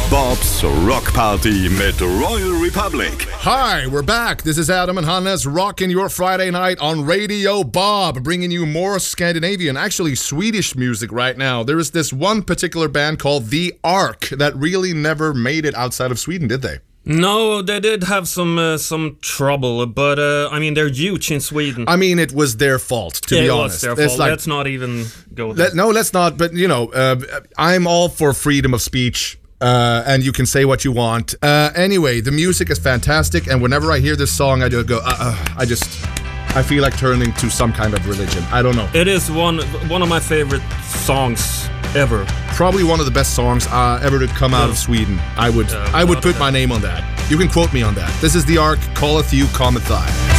Bobs Rock Party mit Royal Republic. Hi, we're back. This is Adam and Hannes rocking your Friday night on Radio Bob, bringing you more Scandinavian, actually Swedish music right now. There is this one particular band called The Ark that really never made it outside of Sweden, did they? No, they did have some trouble, but I mean, they're huge in Sweden. I mean, it was their fault, to be honest. It was their fault. Let's not even go there. No, let's not. But, you know, I'm all for freedom of speech, and you can say what you want. Anyway, the music is fantastic, and whenever I hear this song, I just go, I feel like turning to some kind of religion. I don't know. It is one of my favorite songs ever. Probably one of the best songs ever to come out of Sweden. I would put my name on that. You can quote me on that. This is The Ark, Calleth You, Cometh I.